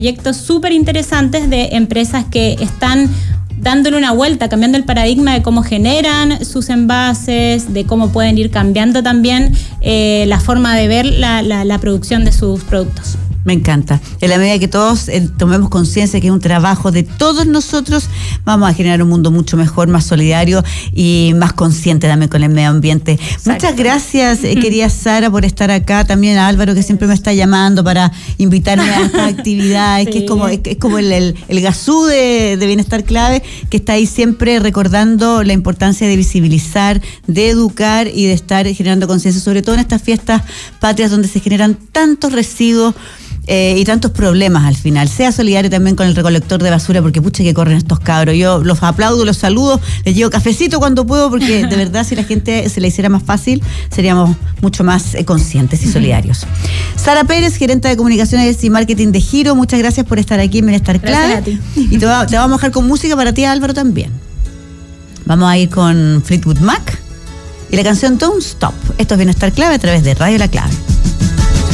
proyectos súper interesantes de empresas que están dándole una vuelta, cambiando el paradigma de cómo generan sus envases, de cómo pueden ir cambiando también la forma de ver la producción de sus productos. Me encanta. En la medida que todos tomemos conciencia que es un trabajo de todos nosotros, vamos a generar un mundo mucho mejor, más solidario y más consciente también con el medio ambiente. Exacto. Muchas gracias, querida Sara, por estar acá. También a Álvaro, que siempre me está llamando para invitarme a estas actividades, sí. Que es como el Gazú de Bienestar Clave, que está ahí siempre recordando la importancia de visibilizar, de educar y de estar generando conciencia, sobre todo en estas fiestas patrias donde se generan tantos residuos y tantos problemas al final. Sea solidario también con el recolector de basura, porque pucha que corren estos cabros. Yo los aplaudo, los saludo, les llevo cafecito cuando puedo, porque de verdad si la gente se la hiciera más fácil, seríamos mucho más conscientes y solidarios. Sara Pérez, gerente de comunicaciones y marketing de Giro, muchas gracias por estar aquí en Bienestar Clave. Gracias a ti. Y te vamos a dejar con música para ti, Álvaro, también. Vamos a ir con Fleetwood Mac y la canción Don't Stop. Esto es Bienestar Clave a través de Radio La Clave.